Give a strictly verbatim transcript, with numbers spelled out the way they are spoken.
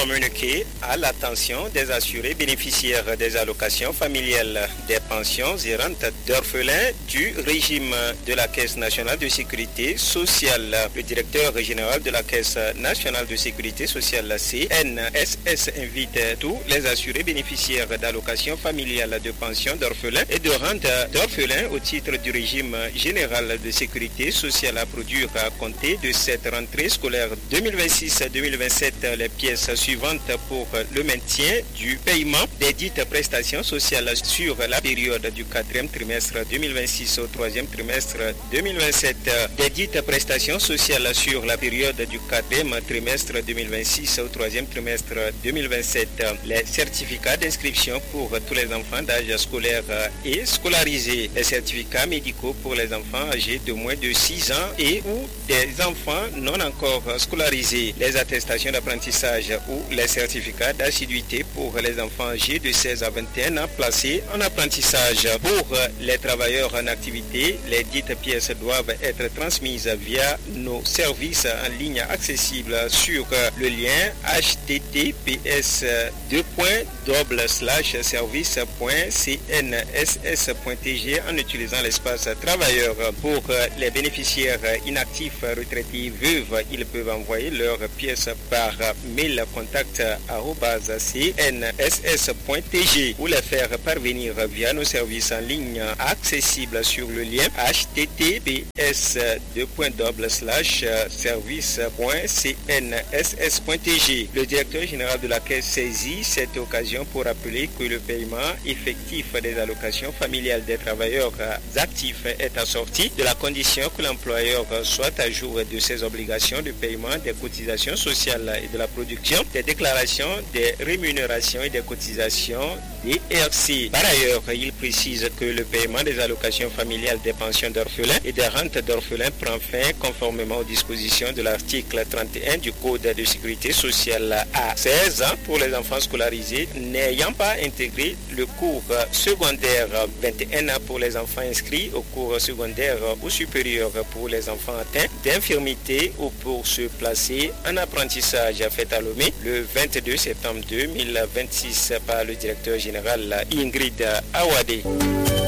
communiqué à l'attention des assurés bénéficiaires des allocations familiales des pensions et rentes d'orphelins du régime de la Caisse nationale de sécurité sociale. Le directeur général de la Caisse nationale de sécurité sociale, la C N S S, invite tous les assurés bénéficiaires d'allocations familiales de pensions d'orphelins et de rentes d'orphelins au titre du régime général de sécurité sociale à produire à compter de cette rentrée scolaire deux mille vingt-six deux mille vingt-sept les pièces suivantes pour le maintien du paiement des dites prestations sociales sur la période du quatrième trimestre deux mille vingt-six au troisième trimestre deux mille vingt-sept, des dites prestations sociales sur la période du quatrième trimestre deux mille vingt-six au troisième trimestre deux mille vingt-sept, les certificats d'inscription pour tous les enfants d'âge scolaire et scolarisés, les certificats médicaux pour les enfants âgés de moins de six ans et ou des enfants non encore scolarisés, les attestations d'apprentissage ou les certificats d'assiduité pour les enfants âgés de seize à vingt et un ans placés en apprentissage. Pour les travailleurs en activité, les dites pièces doivent être transmises via nos services en ligne accessibles sur le lien h t t p s deux slash service point c n s s point t g en utilisant l'espace travailleurs. Pour les bénéficiaires inactifs, retraités, veuves, ils peuvent envoyer leurs pièces par mail contact arobase c n s s point t g ou les faire parvenir via nos services en ligne accessibles sur le lien h t t p s deux slash service point c n s s point t g. Le directeur général de la Caisse saisit cette occasion pour rappeler que le paiement effectif des allocations familiales des travailleurs actifs est assorti de la condition que l'employeur soit à jour de ses obligations de paiement des cotisations sociales et de la production des déclarations des rémunérations et des cotisations des R C. Par ailleurs, il précise que le paiement des allocations familiales des pensions d'orphelins et des rentes d'orphelins prend fin conformément aux dispositions de l'article trente et un du Code de sécurité sociale à seize ans pour les enfants scolarisés n'ayant pas intégré le cours secondaire, vingt et un ans pour les enfants inscrits au cours secondaire ou supérieur pour les enfants atteints d'infirmité ou pour se placer en apprentissage, fait à Lomé le vingt-deux septembre deux mille vingt-six par le directeur général Ingrid Awade.